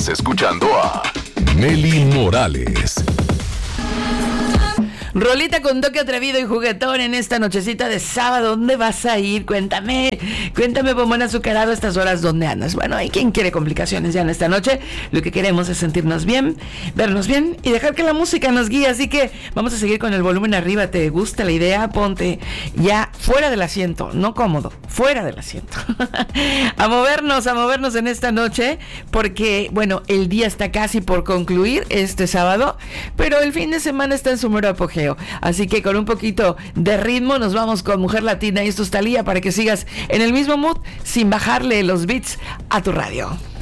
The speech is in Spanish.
Estás escuchando a Nelly Morales. Rolita con toque atrevido y juguetón en esta nochecita de sábado. ¿Dónde vas a ir? Cuéntame, bombón azucarado, a estas horas, ¿dónde andas? Bueno, hay quien quiere complicaciones ya en esta noche. Lo que queremos es sentirnos bien, vernos bien y dejar que la música nos guíe. Así que vamos a seguir con el volumen arriba. ¿Te gusta la idea? Ponte ya fuera del asiento, no cómodo, fuera del asiento. a movernos en esta noche, porque, bueno, el día está casi por concluir este sábado, pero el fin de semana está en su mero apogeo. Así que con un poquito de ritmo nos vamos con Mujer Latina y esto es Thalía para que sigas en el mismo mood sin bajarle los beats a tu radio.